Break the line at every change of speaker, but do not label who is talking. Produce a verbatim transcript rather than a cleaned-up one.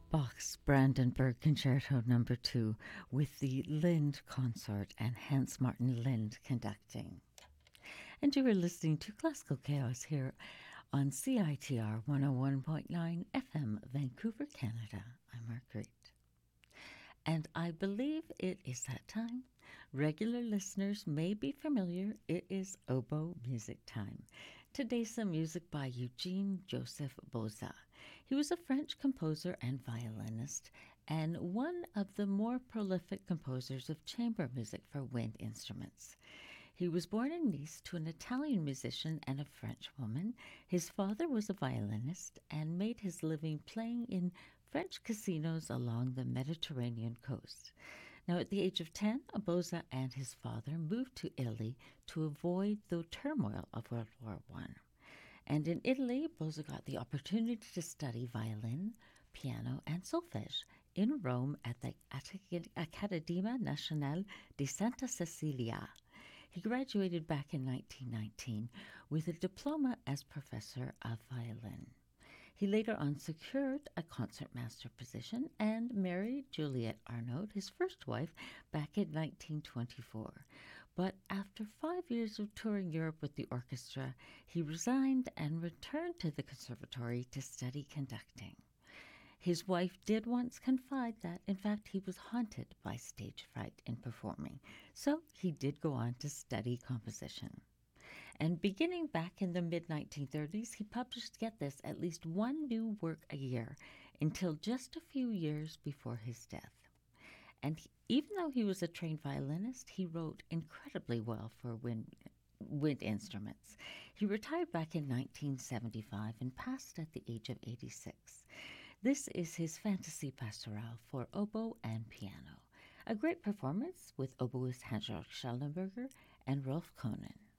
Bach's Brandenburg Concerto Number Two with the Lind Consort and Hans Martin Lind conducting. And you were listening to Classical Chaos here on C I T R one oh one point nine F M, Vancouver, Canada. I'm Marguerite. And I believe it is that time. Regular listeners may be familiar. It is oboe music time. Today, some music by Eugene Joseph Bauza. He was a French composer and violinist, and one of the more prolific composers of chamber music for wind instruments. He was born in Nice to an Italian musician and a French woman. His father was a violinist and made his living playing in French casinos along the Mediterranean coast. Now, at the age of ten, Bauza and his father moved to Italy to avoid the turmoil of World War One. And in Italy, Bauza got the opportunity to study violin, piano, and solfege in Rome at the Accademia Nazionale di Santa Cecilia. He graduated back in nineteen nineteen with a diploma as professor of violin. He later on secured a concertmaster position and married Juliette Arnaud, his first wife, back in nineteen twenty-four. But after five years of touring Europe with the orchestra, he resigned and returned to the conservatory to study conducting. His wife did once confide that, in fact, he was haunted by stage fright in performing, so he did go on to study composition. And beginning back in the mid nineteen thirties, he published, get this, at least one new work a year until just a few years before his death. And he, even though he was a trained violinist, he wrote incredibly well for wind, wind instruments. He retired back in nineteen seventy-five and passed at the age of eighty-six. This is his Fantasy Pastorale for oboe and piano, a great performance with oboist Hans-Georg Schellenberger and Rolf Koenen.